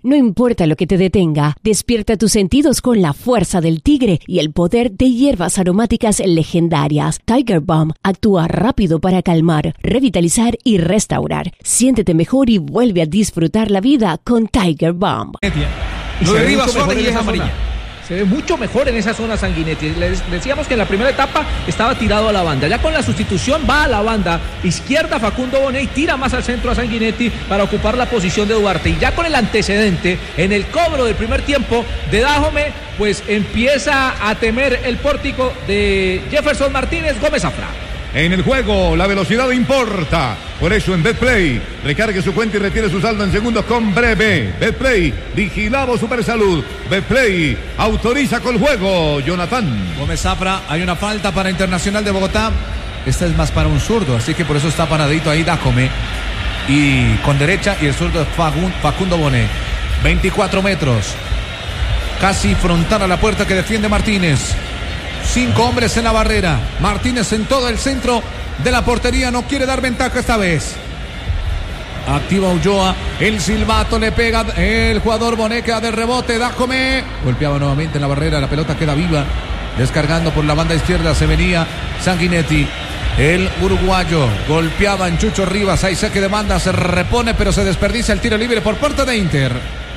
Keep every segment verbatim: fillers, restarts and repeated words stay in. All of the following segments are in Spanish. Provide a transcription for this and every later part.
No importa lo que te detenga, despierta tus sentidos con la fuerza del tigre y el poder de hierbas aromáticas legendarias. Tiger Balm actúa rápido para calmar, revitalizar y restaurar. Siéntete mejor y vuelve a disfrutar la vida con Tiger Balm. Y se ve mucho mejor en esa amarilla. Se ve mucho mejor en esa zona Sanguinetti. Les decíamos que en la primera etapa estaba tirado a la banda. Ya con la sustitución va a la banda izquierda Facundo Bonet y tira más al centro a Sanguinetti para ocupar la posición de Duarte. Y ya con el antecedente, en el cobro del primer tiempo de Dájome, pues empieza a temer el pórtico de Jefferson Martínez Gómez Zafra. En el juego, la velocidad importa. Por eso en Betplay, recargue su cuenta y retire su saldo en segundos con breve. Betplay, vigilado Supersalud. Betplay, autoriza con juego. Jonathan Gómez Zafra, hay una falta para Internacional de Bogotá. Esta es más para un zurdo, así que por eso está paradito ahí Dájome. Y con derecha, y el zurdo es Facundo Bonet. veinticuatro metros. Casi frontal a la puerta que defiende Martínez. Cinco hombres en la barrera. Martínez en todo el centro de la portería. No quiere dar ventaja esta vez. Activa Ulloa. El silbato le pega el jugador Bonet. Queda de rebote. Dájome. Golpeaba nuevamente en la barrera. La pelota queda viva. Descargando por la banda izquierda. Se venía Sanguinetti. El uruguayo. Golpeaba en Chucho Rivas. Hay saque de banda. Se repone, pero se desperdicia el tiro libre por parte de Inter.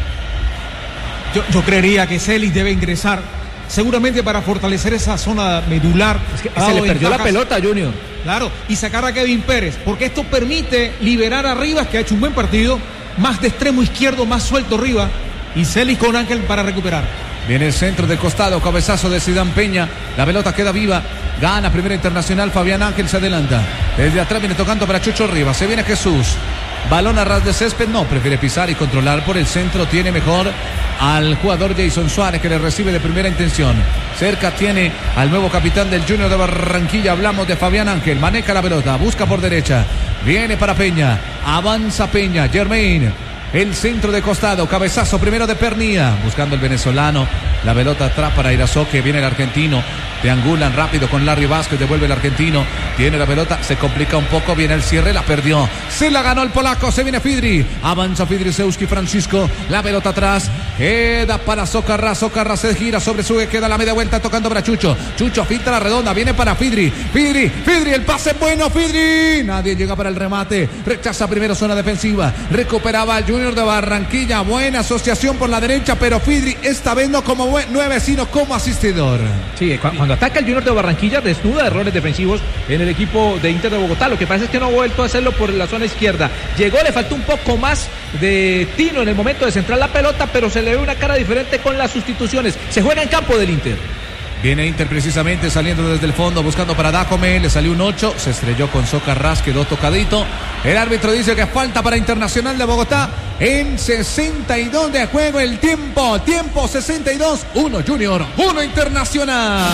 Yo, yo creería que Celis debe ingresar, seguramente para fortalecer esa zona medular. Es que se le perdió la pelota, Junior. Claro, y sacar a Kevin Pérez, porque esto permite liberar a Rivas, que ha hecho un buen partido, más de extremo izquierdo, más suelto Rivas, y Celis con Ángel para recuperar. Viene el centro de costado, cabezazo de Zidane Peña, la pelota queda viva, gana Primera Internacional, Fabián Ángel se adelanta, desde atrás viene tocando para Chucho Rivas, se viene Jesús. Balón a ras de césped, no, prefiere pisar y controlar por el centro, tiene mejor al jugador Jason Suárez, que le recibe de primera intención. Cerca tiene al nuevo capitán del Junior de Barranquilla, hablamos de Fabián Ángel, maneja la pelota, busca por derecha, viene para Peña, avanza Peña, Germain, el centro de costado, cabezazo primero de Pernía, buscando el venezolano, la pelota atrás para Irazoque, viene el argentino, triangulan rápido con Larry Vázquez, devuelve el argentino, tiene la pelota, se complica un poco, viene el cierre, la perdió, se la ganó el polaco, se viene Fidri, avanza Fidrisewski Francisco, la pelota atrás, queda para Socarrá, Socarrá se gira sobre su, queda la media vuelta tocando para Chucho, Chucho filtra la redonda, viene para Fidri, Fidri, Fidri, el pase bueno, Fidri, nadie llega para el remate, rechaza primero zona defensiva, recuperaba el Junior de Barranquilla, buena asociación por la derecha, pero Fidri esta vez no como nueve, sino como asistidor. Sí, cuando ataca el Junior de Barranquilla desnuda de errores defensivos en el equipo de Inter de Bogotá. Lo que pasa es que no ha vuelto a hacerlo por la zona izquierda. Llegó, le faltó un poco más de tino en el momento de centrar la pelota, pero se le ve una cara diferente con las sustituciones. Se juega en campo del Inter. Viene Inter precisamente saliendo desde el fondo, buscando para Dájome, le salió un ocho, se estrelló con Socarrás, quedó tocadito. El árbitro dice que falta para Internacional de Bogotá en sesenta y dos de juego el tiempo, tiempo sesenta y dos, uno Junior, uno Internacional.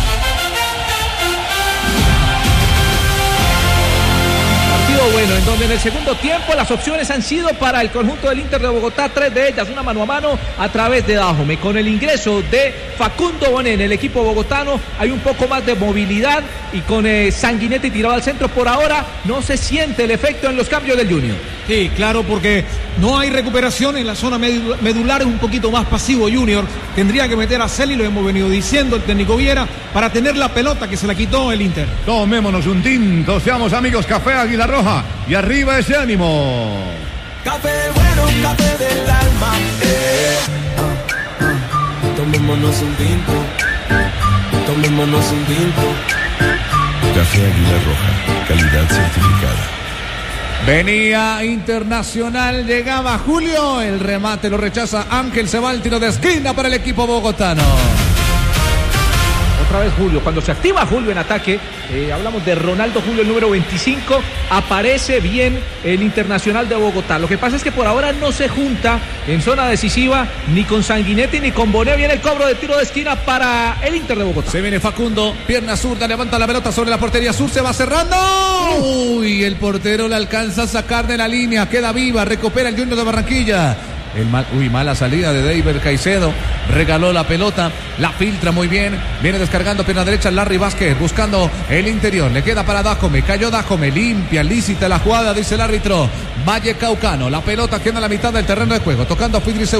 Bueno, en donde en el segundo tiempo las opciones han sido para el conjunto del Inter de Bogotá, tres de ellas, una mano a mano a través de Dájome. Con el ingreso de Facundo Bonet en el equipo bogotano hay un poco más de movilidad y con eh, Sanguinetti tirado al centro por ahora no se siente el efecto en los cambios del Junior. Sí, claro, porque no hay recuperación en la zona medular, es un poquito más pasivo Junior. Tendría que meter a Celi, lo hemos venido diciendo el técnico Viera, para tener la pelota que se la quitó el Inter. Tomémonos un tinto, seamos amigos, Café Águila Roja, y arriba ese ánimo. Café bueno, café del alma, eh. ah, ah. Tomémonos un tinto, tomémonos un tinto. Café Águila Roja, calidad certificada. Venía Internacional, llegaba Julio, el remate lo rechaza Ángel, se va el tiro de esquina para el equipo bogotano. Otra vez Julio, cuando se activa Julio en ataque, eh, hablamos de Ronaldo Julio, el número veinticinco, aparece bien el Internacional de Bogotá. Lo que pasa es que por ahora no se junta en zona decisiva ni con Sanguinetti ni con Bonet. Viene el cobro de tiro de esquina para el Inter de Bogotá. Se viene Facundo, pierna zurda, levanta la pelota sobre la portería sur, se va cerrando. Uy, el portero la alcanza a sacar de la línea, queda viva, recupera el Junior de Barranquilla. El mal, uy, mala salida de David Caicedo, regaló la pelota, la filtra muy bien, viene descargando pierna derecha Larry Vázquez, buscando el interior, le queda para Dájome, cayó Dájome, limpia, lícita la jugada, dice el árbitro Valle Caucano, la pelota queda en la mitad del terreno de juego, tocando a Fidrisewski.